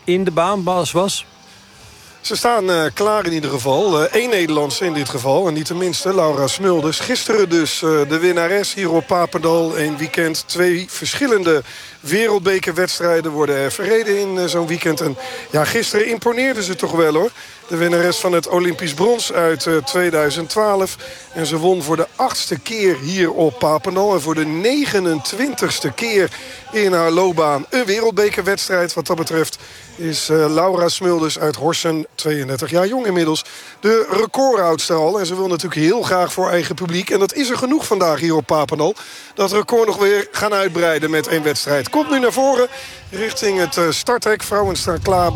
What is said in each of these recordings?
in de baan was? Ze staan klaar in ieder geval. 1 Nederlandse in dit geval. En niet de minste, Laura Smulders. Gisteren dus de winnares hier op Papendal. 1 weekend, 2 verschillende wereldbekerwedstrijden worden er verreden in zo'n weekend. En ja, gisteren imponeerde ze toch wel, hoor. De winnares van het Olympisch brons uit 2012. En ze won voor de 8e keer hier op Papendal. En voor de 29e keer in haar loopbaan een wereldbekerwedstrijd. Wat dat betreft is Laura Smulders uit Horsen, 32 jaar jong inmiddels, de recordhoudster al. En ze wil natuurlijk heel graag voor eigen publiek. En dat is er genoeg vandaag hier op Papendal. Dat record nog weer gaan uitbreiden met 1 wedstrijd. Komt nu naar voren richting het starthek. Vrouwen staan klaar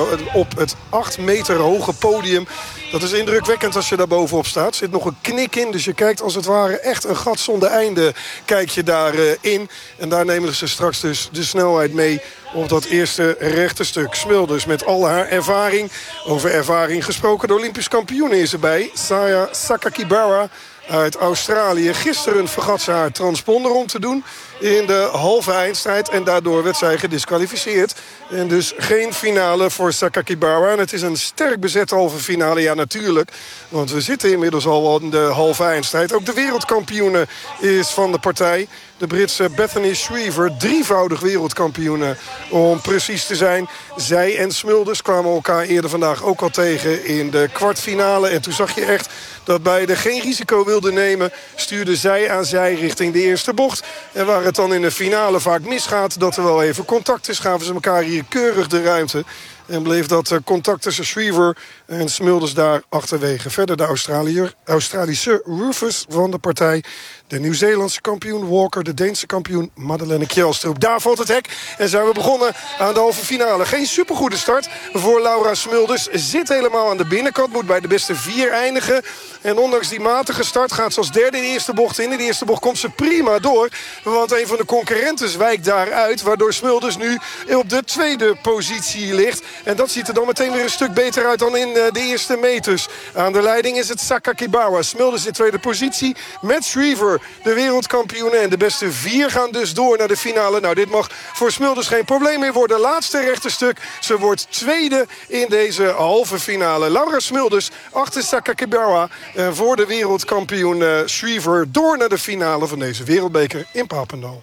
op het 8 meter hoge podium. Dat is indrukwekkend als je daar bovenop staat. Er zit nog een knik in, dus je kijkt als het ware echt een gat zonder einde. Kijk je daarin. En daar nemen ze straks dus de snelheid mee op dat eerste rechte stuk. Smulders met al haar ervaring. Over ervaring gesproken, de Olympisch kampioen is erbij. Saya Sakakibara uit Australië. Gisteren vergat ze haar transponder om te doen in de halve eindstrijd. En daardoor werd zij gedisqualificeerd. En dus geen finale voor Sakakibara. En het is een sterk bezette halve finale. Ja, natuurlijk. Want we zitten inmiddels al in de halve eindstrijd. Ook de wereldkampioene is van de partij. De Britse Bethany Shriver, 3-voudig wereldkampioene om precies te zijn. Zij en Smulders kwamen elkaar eerder vandaag ook al tegen in de kwartfinale. En toen zag je echt dat beide geen risico wilden nemen. Stuurden zij aan zij richting de eerste bocht. En waar het dan in de finale vaak misgaat, dat er wel even contact is, gaven ze elkaar hier keurig de ruimte. En bleef dat contact tussen Shriver en Smulders daar achterwege. Verder de Australische Rufus van de partij. De Nieuw-Zeelandse kampioen Walker. De Deense kampioen Madeleine Kjelstroep. Daar valt het hek. En zijn we begonnen aan de halve finale. Geen supergoede start voor Laura Smulders. Zit helemaal aan de binnenkant. Moet bij de beste 4 eindigen. En ondanks die matige start gaat ze als derde in de eerste bocht in. In de eerste bocht komt ze prima door. Want een van de concurrenten wijkt daaruit. Waardoor Smulders nu op de tweede positie ligt. En dat ziet er dan meteen weer een stuk beter uit dan in de eerste meters. Aan de leiding is het Sakakibara. Smulders in tweede positie met Shriver, de wereldkampioen. En de beste 4 gaan dus door naar de finale. Nou, dit mag voor Smulders geen probleem meer worden. Laatste rechte stuk. Ze wordt tweede in deze halve finale. Laura Smulders achter Sakakibara voor de wereldkampioen Shriver door naar de finale van deze wereldbeker in Papendal.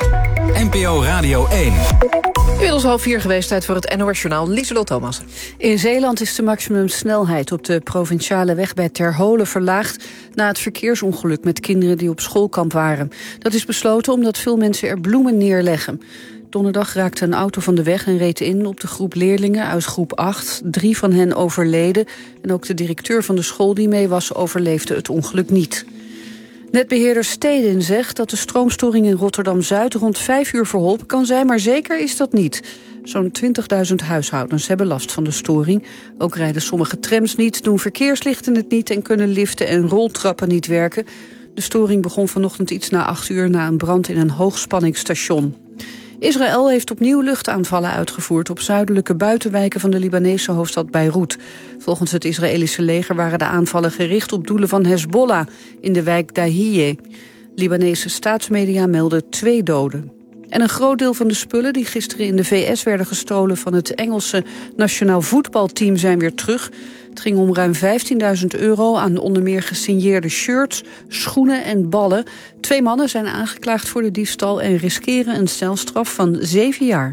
NPO Radio 1. Inmiddels 3:30 geweest, tijd voor het NOS-journaal. Lieselot Thomas. In Zeeland is de maximumsnelheid op de provinciale weg bij Terholen verlaagd na het verkeersongeluk met kinderen die op schoolkamp waren. Dat is besloten omdat veel mensen er bloemen neerleggen. Donderdag raakte een auto van de weg en reed in op de groep leerlingen uit groep 8. 3 van hen overleden en ook de directeur van de school die mee was overleefde het ongeluk niet. Netbeheerder Stedin zegt dat de stroomstoring in Rotterdam-Zuid rond 5 uur verholpen kan zijn, maar zeker is dat niet. Zo'n 20.000 huishoudens hebben last van de storing. Ook rijden sommige trams niet, doen verkeerslichten het niet en kunnen liften en roltrappen niet werken. De storing begon vanochtend iets na 8 uur na een brand in een hoogspanningsstation. Israël heeft opnieuw luchtaanvallen uitgevoerd op zuidelijke buitenwijken van de Libanese hoofdstad Beirut. Volgens het Israëlische leger waren de aanvallen gericht op doelen van Hezbollah in de wijk Dahiyeh. Libanese staatsmedia melden 2 doden. En een groot deel van de spullen die gisteren in de VS werden gestolen van het Engelse nationaal voetbalteam zijn weer terug. Het ging om ruim €15.000 aan onder meer gesigneerde shirts, schoenen en ballen. 2 mannen zijn aangeklaagd voor de diefstal en riskeren een celstraf van 7 jaar.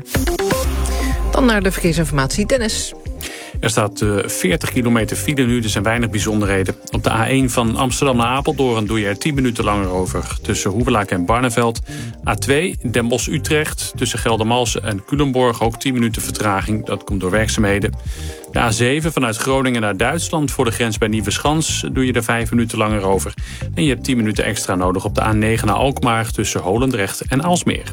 Dan naar de verkeersinformatie. Dennis. Er staat 40 kilometer file nu, er zijn weinig bijzonderheden. Op de A1 van Amsterdam naar Apeldoorn doe je er 10 minuten langer over. Tussen Hoevelaak en Barneveld. A2 Den Bosch-Utrecht. Tussen Geldermalsen en Culemborg ook 10 minuten vertraging. Dat komt door werkzaamheden. De A7 vanuit Groningen naar Duitsland voor de grens bij Nieuweschans doe je er 5 minuten langer over. En je hebt 10 minuten extra nodig op de A9 naar Alkmaar tussen Holendrecht en Aalsmeer.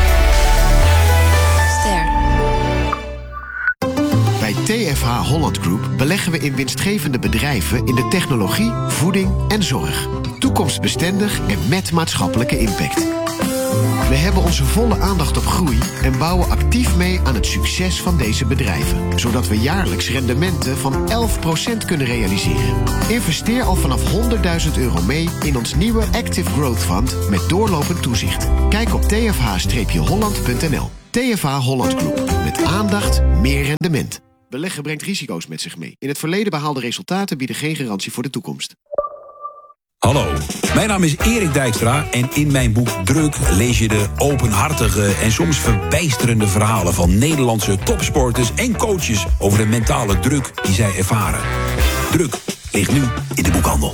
Bij TFH Holland Group beleggen we in winstgevende bedrijven in de technologie, voeding en zorg. Toekomstbestendig en met maatschappelijke impact. We hebben onze volle aandacht op groei en bouwen actief mee aan het succes van deze bedrijven. Zodat we jaarlijks rendementen van 11% kunnen realiseren. Investeer al vanaf €100.000 mee in ons nieuwe Active Growth Fund met doorlopend toezicht. Kijk op tfh-holland.nl. TFH Holland Group. Met aandacht, meer rendement. Beleggen brengt risico's met zich mee. In het verleden behaalde resultaten bieden geen garantie voor de toekomst. Hallo, mijn naam is Erik Dijkstra en in mijn boek Druk lees je de openhartige en soms verbijsterende verhalen van Nederlandse topsporters en coaches over de mentale druk die zij ervaren. Druk ligt nu in de boekhandel.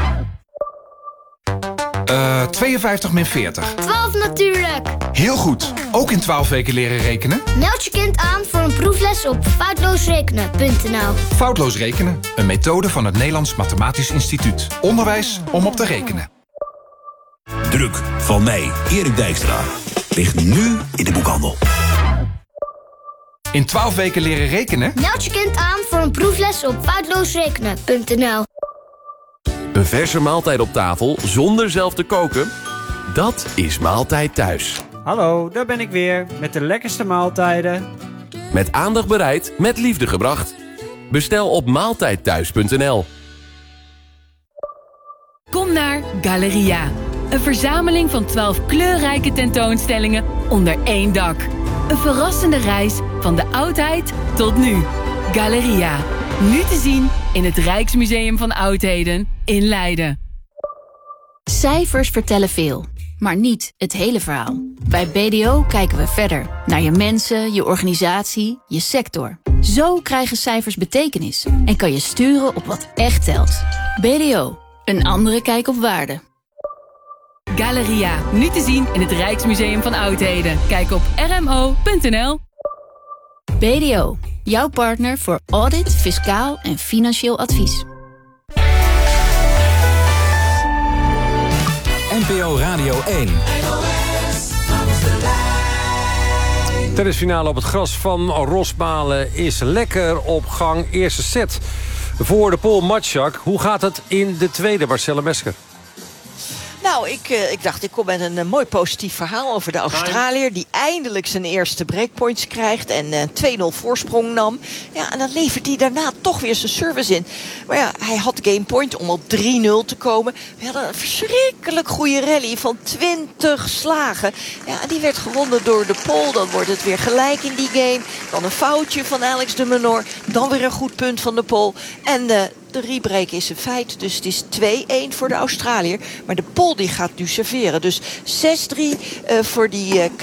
52 min 40. 12 natuurlijk. Heel goed. Ook in 12 weken leren rekenen? Meld je kind aan voor een proefles op foutloosrekenen.nl. Foutloos rekenen. Een methode van het Nederlands Mathematisch Instituut. Onderwijs om op te rekenen. Druk van mij, Erik Dijkstra, ligt nu in de boekhandel. In 12 weken leren rekenen? Meld je kind aan voor een proefles op foutloosrekenen.nl. Een verse maaltijd op tafel zonder zelf te koken? Dat is Maaltijd Thuis. Hallo, daar ben ik weer met de lekkerste maaltijden. Met aandacht bereid, met liefde gebracht. Bestel op maaltijdthuis.nl. Kom naar Galeria. Een verzameling van 12 kleurrijke tentoonstellingen onder één dak. Een verrassende reis van de oudheid tot nu. Galeria. Nu te zien in het Rijksmuseum van Oudheden in Leiden. Cijfers vertellen veel, maar niet het hele verhaal. Bij BDO kijken we verder naar je mensen, je organisatie, je sector. Zo krijgen cijfers betekenis en kan je sturen op wat echt telt. BDO, een andere kijk op waarde. Galeria, nu te zien in het Rijksmuseum van Oudheden. Kijk op rmo.nl. BDO, jouw partner voor audit, fiscaal en financieel advies. NPO Radio 1. Tennisfinale op het gras van Rosmalen is lekker op gang. Eerste set voor de Pool Matjak. Hoe gaat het in de tweede, Marcelle Mesker? Nou, ik dacht, ik kom met een mooi positief verhaal over de Australiër... die eindelijk zijn eerste breakpoints krijgt en 2-0 voorsprong nam. Ja, en dan levert hij daarna toch weer zijn service in. Maar ja, hij had gamepoint om op 3-0 te komen. We hadden een verschrikkelijk goede rally van 20 slagen. Ja, en die werd gewonnen door de Pool. Dan wordt het weer gelijk in die game. Dan een foutje van Alex de Minaur. Dan weer een goed punt van de Pool. En de rebreak is een feit, dus het is 2-1 voor de Australiër. Maar de Pool die gaat nu serveren. Dus 6-3 voor die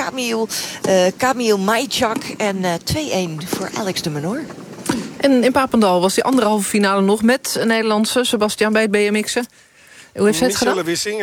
Kamil Majchak en 2-1 voor Alex de Minaur. En in Papendal was die anderhalve finale nog met een Nederlandse, Sebastian, bij het BMX'en. Hoe heeft zij het gedaan?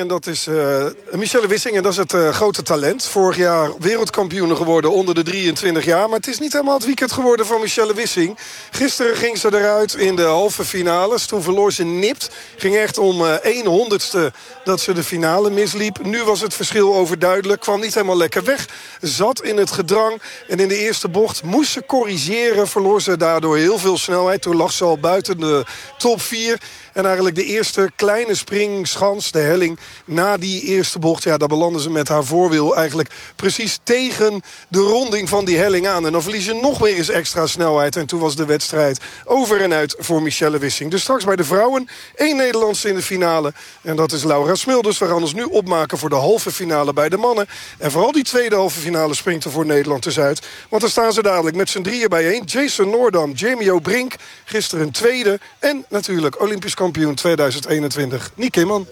Michelle Wissing, en dat is het grote talent. Vorig jaar wereldkampioene geworden onder de 23 jaar. Maar het is niet helemaal het weekend geworden van Michelle Wissing. Gisteren ging ze eruit in de halve finales. Toen verloor ze nipt. Ging echt om 1/100ste dat ze de finale misliep. Nu was het verschil overduidelijk. Kwam niet helemaal lekker weg. Zat in het gedrang. En in de eerste bocht moest ze corrigeren. Verloor ze daardoor heel veel snelheid. Toen lag ze al buiten de top 4. En eigenlijk de eerste kleine springschans, de helling, na die eerste bocht, ja, daar belanden ze met haar voorwiel eigenlijk precies tegen de ronding van die helling aan. En dan verlies je nog weer eens extra snelheid. En toen was de wedstrijd over en uit voor Michelle Wissing. Dus straks bij de vrouwen 1 Nederlandse in de finale. En dat is Laura Smulders. We gaan ons nu opmaken voor de halve finale bij de mannen. En vooral die tweede halve finale springt er voor Nederland dus uit. Want dan staan ze dadelijk met z'n drieën bijeen. Jason Noordam, Jamie O'Brink, gisteren tweede. En natuurlijk Olympisch kampioen 2021, Niek Kimman.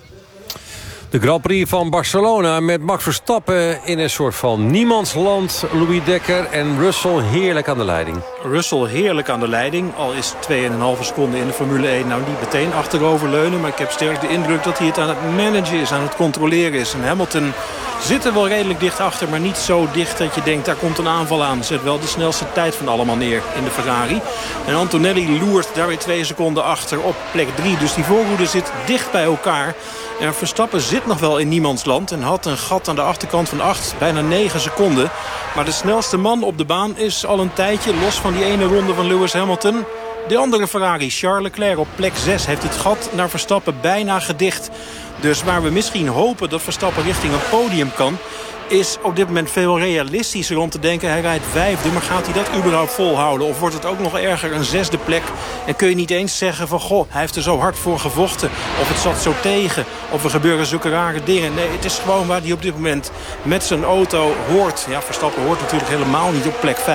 De Grand Prix van Barcelona met Max Verstappen in een soort van niemandsland. Louis Dekker en Russell heerlijk aan de leiding. Russell heerlijk aan de leiding. Al is 2,5 seconden in de Formule 1 nou niet meteen achteroverleunen. Maar ik heb sterk de indruk dat hij het aan het managen is, aan het controleren is. En Hamilton zit er wel redelijk dicht achter, maar niet zo dicht dat je denkt, daar komt een aanval aan. Zet wel de snelste tijd van allemaal neer in de Ferrari. En Antonelli loert daar weer 2 seconden achter op plek 3. Dus die voorhoede zit dicht bij elkaar. En Verstappen zit nog wel in niemandsland en had een gat aan de achterkant van 8, bijna 9 seconden. Maar de snelste man op de baan is al een tijdje, los van die ene ronde van Lewis Hamilton. De andere Ferrari, Charles Leclerc, op plek 6 heeft het gat naar Verstappen bijna gedicht. Dus waar we misschien hopen dat Verstappen richting een podium kan, is op dit moment veel realistischer om te denken, hij rijdt 5e, maar gaat hij dat überhaupt volhouden? Of wordt het ook nog erger, een 6e plek? En kun je niet eens zeggen van, goh, hij heeft er zo hard voor gevochten. Of het zat zo tegen. Of er gebeuren zulke rare dingen. Nee, het is gewoon waar hij op dit moment met zijn auto hoort. Ja, Verstappen hoort natuurlijk helemaal niet op plek 5.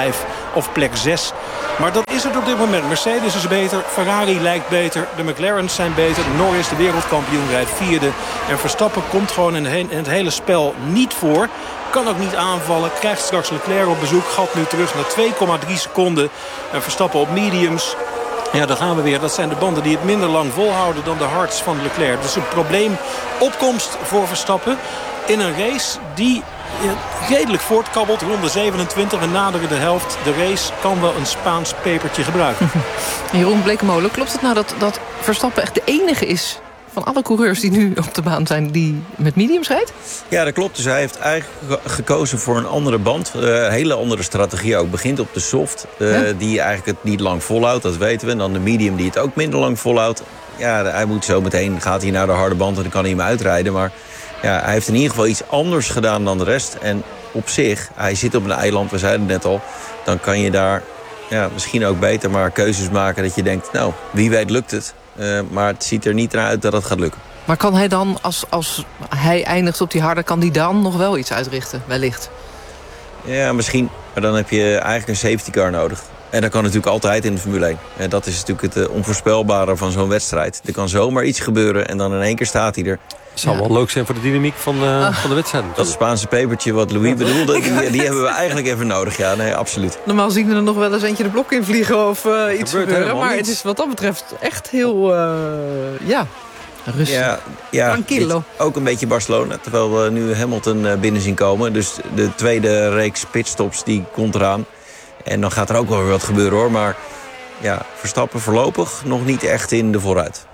of plek 6. Maar dat is het op dit moment. Mercedes is beter, Ferrari lijkt beter, de McLaren's zijn beter. Norris, de wereldkampioen, rijdt 4e. En Verstappen komt gewoon in het hele spel niet voor. Kan ook niet aanvallen, krijgt straks Leclerc op bezoek. Gat nu terug naar 2,3 seconden. En Verstappen op mediums. Ja, daar gaan we weer. Dat zijn de banden die het minder lang volhouden dan de hards van Leclerc. Dus een probleemopkomst voor Verstappen in een race die redelijk voortkabbelt. Ronde 27, we naderen de helft. De race kan wel een Spaans pepertje gebruiken. Jeroen Blekemolen, klopt het nou dat Verstappen echt de enige is van alle coureurs die nu op de baan zijn die met mediums rijdt? Ja, dat klopt. Dus hij heeft eigenlijk gekozen voor een andere band. Een hele andere strategie ook. Begint op de soft, die eigenlijk het niet lang volhoudt. Dat weten we. En dan de medium die het ook minder lang volhoudt. Ja, hij moet zo meteen, gaat hij naar de harde band en dan kan hij hem uitrijden. Maar ja, hij heeft in ieder geval iets anders gedaan dan de rest. En op zich, hij zit op een eiland, we zeiden het net al. Dan kan je daar misschien ook beter maar keuzes maken dat je denkt, nou, wie weet lukt het. Maar het ziet er niet naar uit dat het gaat lukken. Maar kan hij dan, als hij eindigt op die harde, kan hij dan nog wel iets uitrichten, wellicht? Ja, misschien. Maar dan heb je eigenlijk een safety car nodig. En dat kan natuurlijk altijd in de Formule 1. En dat is natuurlijk het onvoorspelbare van zo'n wedstrijd. Er kan zomaar iets gebeuren en dan in één keer staat hij er. Het zou wel leuk zijn voor de dynamiek van de wedstrijd. Dat Spaanse pepertje wat Louis bedoelde, die hebben we eigenlijk even nodig. Ja, nee, absoluut. Normaal zien we er nog wel eens eentje de blok in vliegen of iets gebeuren. Maar het is wat dat betreft echt heel rustig. Ja, ook een beetje Barcelona. Terwijl we nu Hamilton binnen zien komen. Dus de tweede reeks pitstops die komt eraan. En dan gaat er ook wel weer wat gebeuren hoor. Maar ja, Verstappen voorlopig nog niet echt in de vooruit.